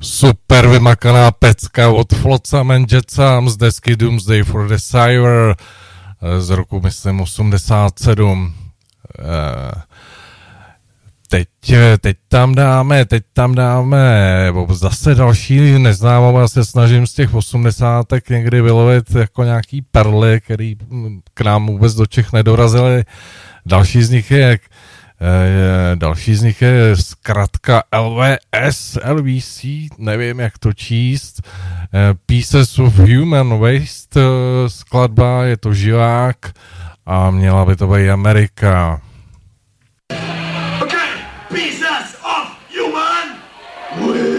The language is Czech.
Super vymakaná pecka od Flotsam and Jetsam z desky Doomsday for the Cyber z roku, myslím, 87. Teď tam dáme zase další neznámou, já se snažím z těch 80. někdy vylovit jako nějaký perly, který k nám vůbec do Čech nedorazily. Další z nich je zkratka LVC, nevím, jak to číst. Pieces of Human Waste skladba, je to živák a měla by to být Amerika.